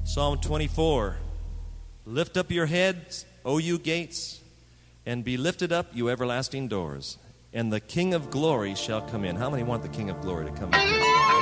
Psalm 24. Lift up your heads, O you gates, and be lifted up, you everlasting doors, and the King of glory shall come in. How many want the King of glory to come in?